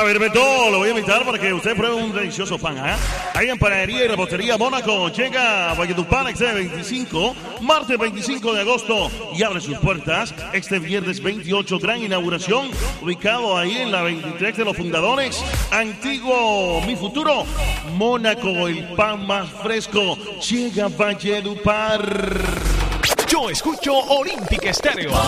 ver, Beto, lo voy a invitar para que usted pruebe un delicioso pan. Ahí en Panadería y Repostería Mónaco llega a Valledupar este 25, martes 25 de agosto, y abre sus puertas este viernes 28, gran inauguración, ubicado ahí en la 23 de los Fundadores, antiguo Mi Futuro, Mónaco, el pan más fresco, llega a Valledupar. Yo escucho Olímpica Estéreo.